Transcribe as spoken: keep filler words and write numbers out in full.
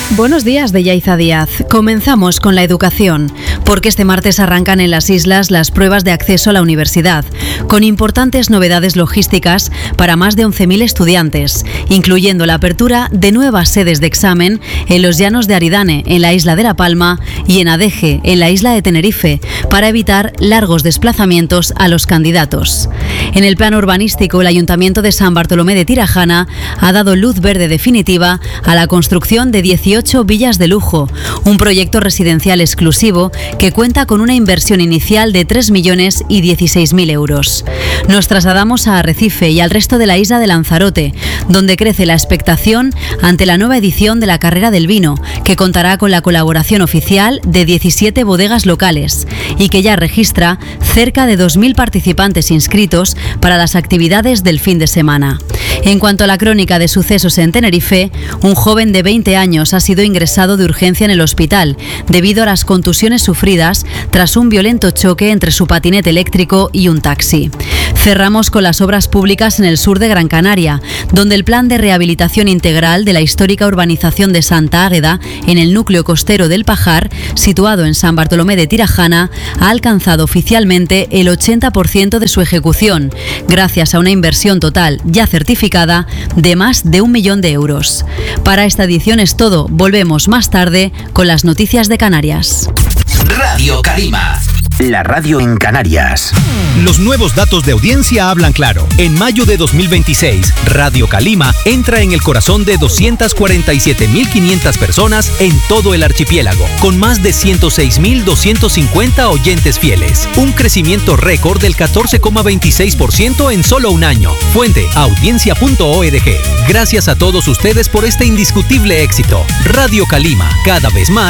Buenos días, de Yaiza Díaz. Comenzamos con la educación, porque este martes arrancan en las islas las pruebas de acceso a la universidad, con importantes novedades logísticas para más de once mil estudiantes, incluyendo la apertura de nuevas sedes de examen en los llanos de Aridane, en la isla de La Palma, y en Adeje, en la isla de Tenerife, para evitar largos desplazamientos a los candidatos. En el plano urbanístico, el Ayuntamiento de San Bartolomé de Tirajana ha dado luz verde definitiva a la construcción de dieciocho villas de lujo, un proyecto residencial exclusivo que cuenta con una inversión inicial de tres millones y dieciséis mil euros. Nos trasladamos a Arrecife y al resto de la isla de Lanzarote, donde crece la expectación ante la nueva edición de la Carrera del Vino, que contará con la colaboración oficial de diecisiete bodegas locales y que ya registra cerca de dos mil participantes inscritos para las actividades del fin de semana. En cuanto a la crónica de sucesos en Tenerife, un joven de veinte años ha sido ingresado de urgencia en el hospital debido a las contusiones sufridas tras un violento choque entre su patinete eléctrico y un taxi. Cerramos con las obras públicas en el sur de Gran Canaria, donde el plan de rehabilitación integral de la histórica urbanización de Santa Águeda, en el núcleo costero del Pajar, situado en San Bartolomé de Tirajana, ha alcanzado oficialmente el ochenta por ciento de su ejecución, gracias a una inversión total ya certificada de más de un millón de euros. Para esta edición es todo. Volvemos más tarde con las noticias de Canarias. Radio Calima, la radio en Canarias. Los nuevos datos de audiencia hablan claro. En mayo de dos mil veintiséis, Radio Calima entra en el corazón de doscientas cuarenta y siete mil quinientas personas en todo el archipiélago, con más de ciento seis mil doscientos cincuenta oyentes fieles. Un crecimiento récord del catorce coma veintiséis por ciento en solo un año. Fuente, audiencia punto org. Gracias a todos ustedes por este indiscutible éxito. Radio Calima, cada vez más